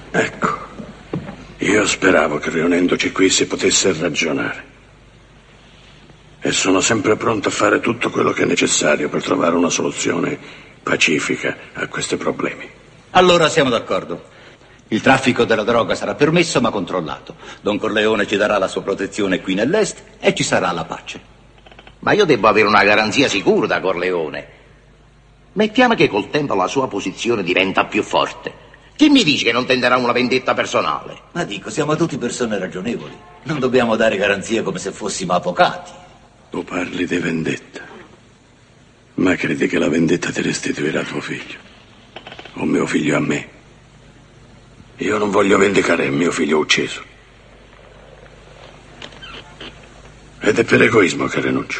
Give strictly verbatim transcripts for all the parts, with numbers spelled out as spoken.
Ecco, io speravo che riunendoci qui si potesse ragionare. E sono sempre pronto a fare tutto quello che è necessario per trovare una soluzione pacifica a questi problemi. Allora siamo d'accordo. Il traffico della droga sarà permesso ma controllato. Don Corleone ci darà la sua protezione qui nell'est e ci sarà la pace. Ma io devo avere una garanzia sicura da Corleone. Mettiamo che col tempo la sua posizione diventa più forte. Chi mi dice che non tenderà una vendetta personale? Ma dico, siamo tutti persone ragionevoli. Non dobbiamo dare garanzie come se fossimo avvocati. Tu parli di vendetta. Ma credi che la vendetta ti restituirà tuo figlio? O mio figlio a me? Io non voglio vendicare mio figlio ucciso. Ed è per egoismo che rinuncio.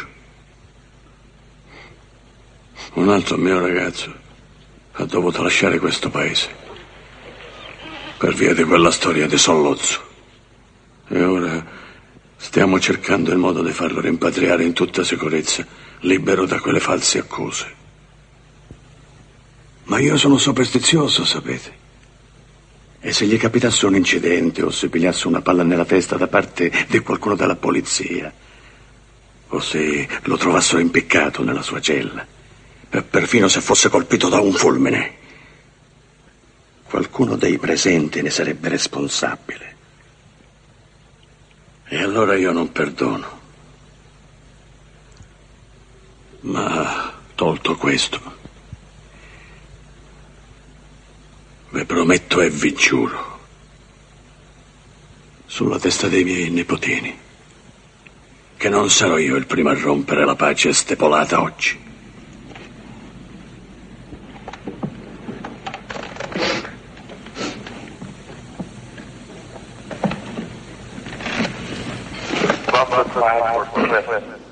Un altro mio ragazzo ha dovuto lasciare questo paese per via di quella storia di Sollozzo. E ora stiamo cercando il modo di farlo rimpatriare in tutta sicurezza, libero da quelle false accuse. Ma io sono superstizioso, sapete. E se gli capitasse un incidente o se pigliasse una palla nella testa da parte di qualcuno della polizia, o se lo trovassero impiccato nella sua cella, e perfino se fosse colpito da un fulmine, qualcuno dei presenti ne sarebbe responsabile. E allora io non perdono. Ma tolto questo, vi prometto e vi giuro, sulla testa dei miei nipotini, che non sarò io il primo a rompere la pace stepolata oggi. Buffer time for Smith.